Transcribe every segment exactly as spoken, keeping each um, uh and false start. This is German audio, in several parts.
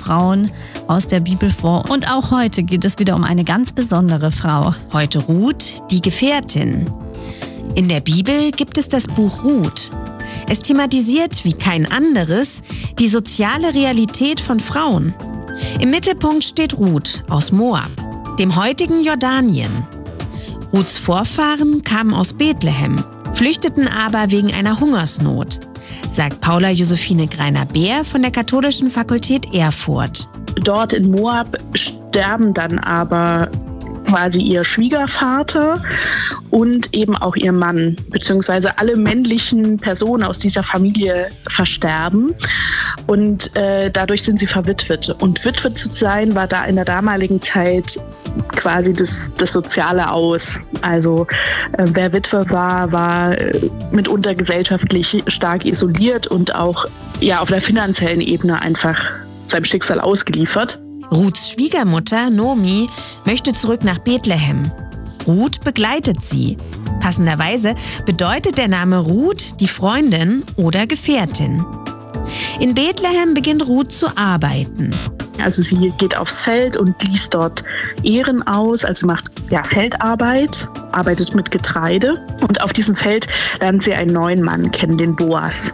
Frauen aus der Bibel vor. Und auch heute geht es wieder um eine ganz besondere Frau. Heute Ruth, die Gefährtin. In der Bibel gibt es das Buch Ruth. Es thematisiert wie kein anderes die soziale Realität von Frauen. Im Mittelpunkt steht Ruth aus Moab, dem heutigen Jordanien. Ruths Vorfahren kamen aus Bethlehem, flüchteten aber wegen einer Hungersnot, sagt Paula Josephine Greiner-Beer von der Katholischen Fakultät Erfurt. Dort in Moab sterben dann aber quasi ihr Schwiegervater und eben auch ihr Mann, beziehungsweise alle männlichen Personen aus dieser Familie versterben und äh, dadurch sind sie verwitwet. Und Witwe zu sein war da in der damaligen Zeit quasi das, das soziale Aus. Also äh, wer Witwe war, war äh, mitunter gesellschaftlich stark isoliert und auch ja, auf der finanziellen Ebene einfach seinem Schicksal ausgeliefert. Ruths Schwiegermutter Nomi möchte zurück nach Bethlehem. Ruth begleitet sie. Passenderweise bedeutet der Name Ruth die Freundin oder Gefährtin. In Bethlehem beginnt Ruth zu arbeiten. Also sie geht aufs Feld und liest dort Ähren aus, also macht ja, Feldarbeit, arbeitet mit Getreide. Und auf diesem Feld lernt sie einen neuen Mann kennen, den Boas.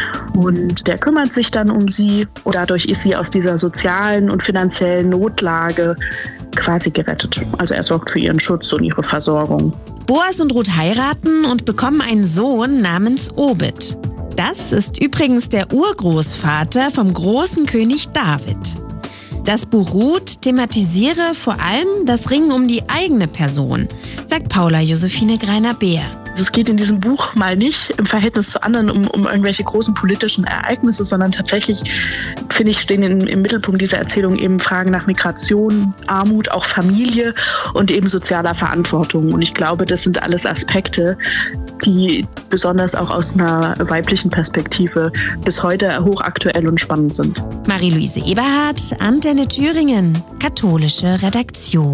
Und der kümmert sich dann um sie und dadurch ist sie aus dieser sozialen und finanziellen Notlage quasi gerettet. Also er sorgt für ihren Schutz und ihre Versorgung. Boas und Ruth heiraten und bekommen einen Sohn namens Obed. Das ist übrigens der Urgroßvater vom großen König David. Das Buch Ruth thematisiere vor allem das Ringen um die eigene Person, sagt Paula Josephine Greiner-Beer. Es geht in diesem Buch mal nicht im Verhältnis zu anderen um, um irgendwelche großen politischen Ereignisse, sondern tatsächlich, finde ich, stehen in, im Mittelpunkt dieser Erzählung eben Fragen nach Migration, Armut, auch Familie und eben sozialer Verantwortung. Und ich glaube, das sind alles Aspekte, die besonders auch aus einer weiblichen Perspektive bis heute hochaktuell und spannend sind. Marie-Louise Eberhardt, Antenne Thüringen, katholische Redaktion.